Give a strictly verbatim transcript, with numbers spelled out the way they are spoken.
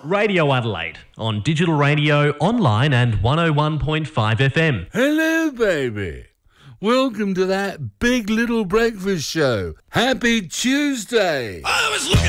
Radio Adelaide on digital radio, online and one oh one point five F M. Hello, baby. Welcome to that Big Little Breakfast Show. Happy Tuesday. I was looking